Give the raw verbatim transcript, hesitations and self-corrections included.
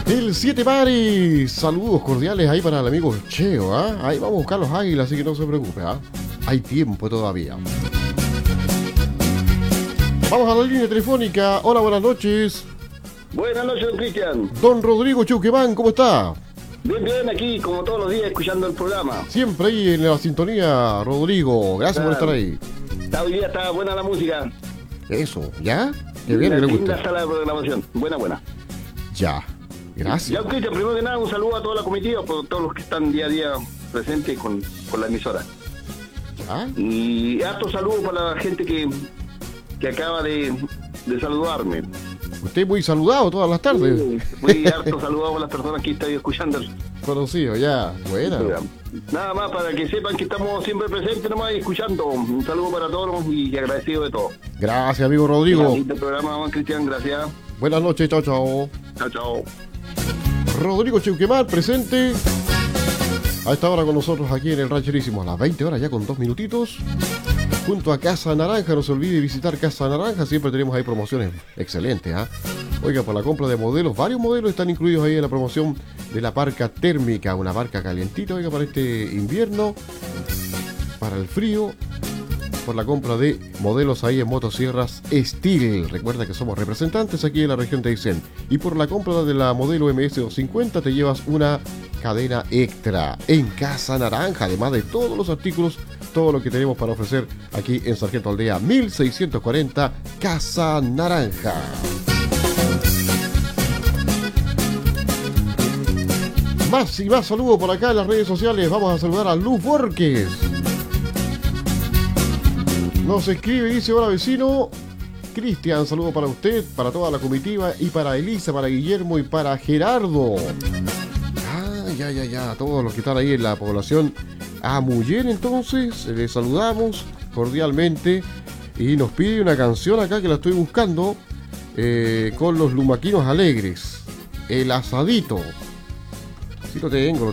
El Siete Mares. Saludos cordiales ahí para el amigo Cheo, ¿ah? Ahí vamos a buscar los águilas, así que no se preocupe, ¿ah? Hay tiempo todavía. Vamos a la línea telefónica. Hola, buenas noches. Buenas noches, don Cristian. Don Rodrigo Cheuquemán, ¿cómo está? Bien, bien, aquí como todos los días escuchando el programa. Siempre ahí en la sintonía, Rodrigo. Gracias Claro. por estar ahí. Está, hoy día está buena la música. Eso, ¿ya? Qué bien, Una que le linda gusta. sala de programación. Buena, buena. Ya, gracias. Ya, don Cristian, primero que nada, un saludo a toda la comitiva, por todos los que están día a día presentes con, con la emisora. ¿Ya? Y harto saludo para la gente que, que acaba de, de saludarme. Usted muy saludado todas las tardes. Sí, muy harto saludo a las personas que están escuchando el Conocido, ya. Buena. programa. Nada más para que sepan que estamos siempre presentes nomás y escuchando. Un saludo para todos y agradecido de todo. Gracias, amigo Rodrigo. El programa, don Cristian, gracias. Buenas noches, chao, chao. Chao, chao. Rodrigo Cheuquemán, presente a esta hora con nosotros aquí en el Rancherísimo, a las veinte horas ya con dos minutitos, junto a Casa Naranja. No se olvide visitar Casa Naranja, siempre tenemos ahí promociones excelentes, ¿ah? Oiga, por la compra de modelos, varios modelos están incluidos ahí en la promoción de la parca térmica, una parca calientita, oiga, para este invierno, para el frío, por la compra de modelos ahí en motosierras Steel. Recuerda que somos representantes aquí en la región de Aysén. Y por la compra de la modelo M S doscientos cincuenta te llevas una cadena extra en Casa Naranja, además de todos los artículos, todo lo que tenemos para ofrecer aquí en Sargento Aldea mil seiscientos cuarenta, Casa Naranja. Más y más saludos por acá en las redes sociales. Vamos a saludar a Luz Borges. Nos escribe y dice: hola vecino Cristian, saludo para usted, para toda la comitiva y para Elisa, para Guillermo y para Gerardo. Ah, ya, ya, ya, todos los que están ahí en la población Amuller, entonces, les saludamos cordialmente y nos pide una canción acá que la estoy buscando, eh, con los lumaquinos alegres, El Asadito. Sí lo tengo, lo